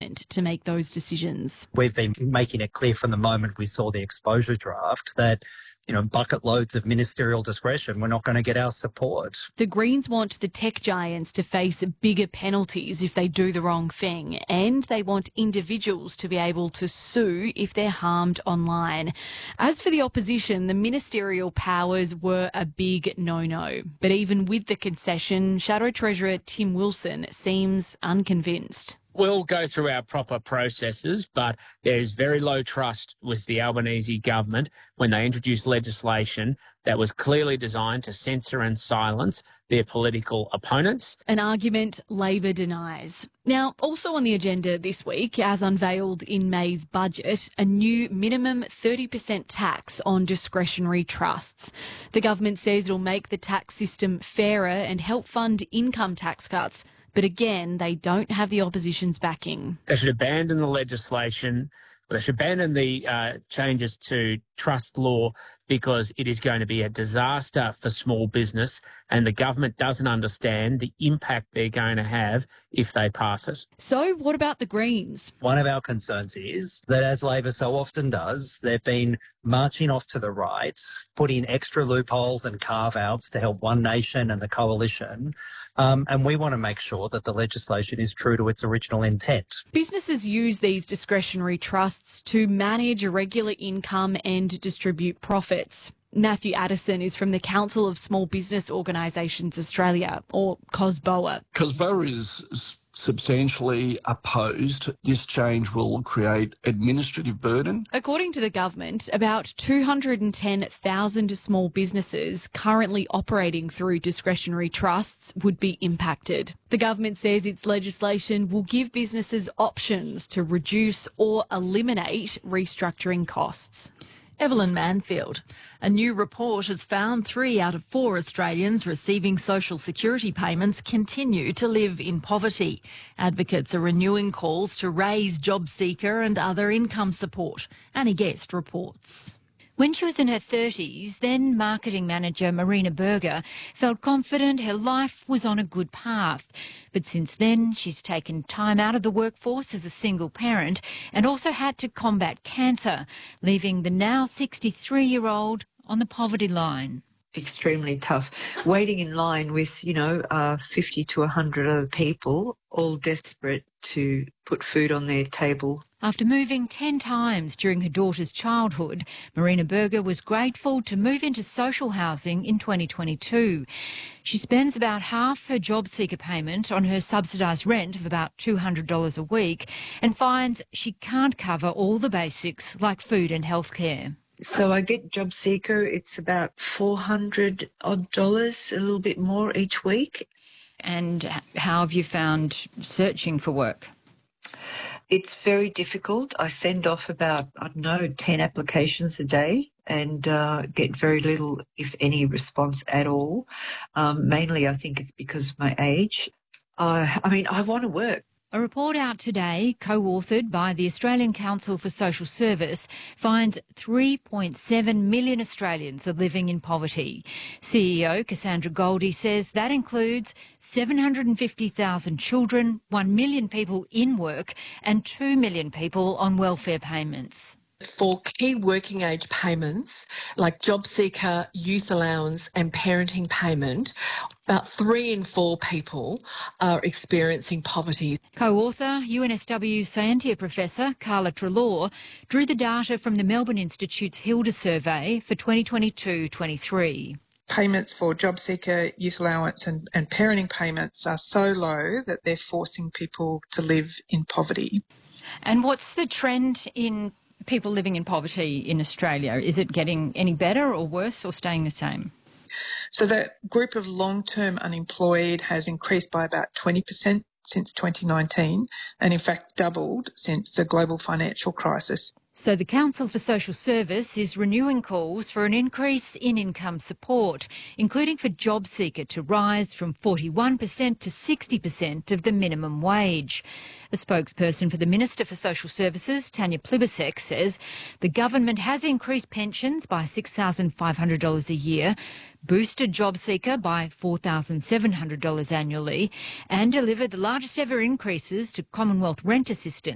government to make those decisions. We've been making it clear from the moment we saw the exposure draft that, bucket loads of ministerial discretion, we're not going to get our support. The Greens want the tech giants to face bigger penalties if they do the wrong thing, and they want individuals to be able to sue if they're harmed online. As for the opposition, the ministerial powers were a big no-no. But even with the concession, Shadow Treasurer Tim Wilson seems unconvinced. We'll go through our proper processes, but there is very low trust with the Albanese government when they introduced legislation that was clearly designed to censor and silence their political opponents. An argument Labor denies. Now, also on the agenda this week, as unveiled in May's budget, a new minimum 30% tax on discretionary trusts. The government says it'll make the tax system fairer and help fund income tax cuts. But again, they don't have the opposition's backing. They should abandon the legislation. They should abandon the changes to trust law because it is going to be a disaster for small business and the government doesn't understand the impact they're going to have if they pass it. So what about the Greens? One of our concerns is that, as Labor so often does, they've been marching off to the right, putting extra loopholes and carve-outs to help One Nation and the coalition. And we want to make sure that the legislation is true to its original intent. Businesses use these discretionary trusts to manage irregular income and distribute profits. Matthew Addison is from the Council of Small Business Organisations Australia, or COSBOA. COSBOA is substantially opposed. This change will create administrative burden. According to the government, about 210,000 small businesses currently operating through discretionary trusts would be impacted. The government says its legislation will give businesses options to reduce or eliminate restructuring costs. Evelyn Manfield. A new report has found 3 out of 4 Australians receiving social security payments continue to live in poverty. Advocates are renewing calls to raise job seeker and other income support. Annie Guest reports. When she was in her 30s, then marketing manager Marina Berger felt confident her life was on a good path. But since then, she's taken time out of the workforce as a single parent and also had to combat cancer, leaving the now 63-year-old on the poverty line. Extremely tough. Waiting in line with, 50 to 100 other people, all desperate to put food on their table. After moving 10 times during her daughter's childhood, Marina Berger was grateful to move into social housing in 2022. She spends about half her job seeker payment on her subsidised rent of about $200 a week and finds she can't cover all the basics like food and healthcare. So I get job seeker, it's about $400 odd, a little bit more each week. And how have you found searching for work? It's very difficult. I send off about, 10 applications a day and get very little, if any, response at all. Mainly, I think it's because of my age. I want to work. A report out today, co-authored by the Australian Council for Social Service, finds 3.7 million Australians are living in poverty. CEO Cassandra Goldie says that includes 750,000 children, 1 million people in work and 2 million people on welfare payments. For key working age payments like job seeker, youth allowance and parenting payment, about 3 in 4 people are experiencing poverty. Co-author, UNSW Scientia Professor Carla Treloar drew the data from the Melbourne Institute's Hilda survey for 2022-23. Payments for job seeker, youth allowance and parenting payments are so low that they're forcing people to live in poverty. And what's the trend in people living in poverty in Australia? Is it getting any better or worse or staying the same? So that group of long-term unemployed has increased by about 20% since 2019 and in fact doubled since the global financial crisis. So the Council for Social Service is renewing calls for an increase in income support, including for job seeker to rise from 41% to 60% of the minimum wage. A spokesperson for the Minister for Social Services, Tanya Plibersek, says the government has increased pensions by $6,500 a year, boosted job seeker by $4,700 annually and delivered the largest ever increases to Commonwealth rent assistance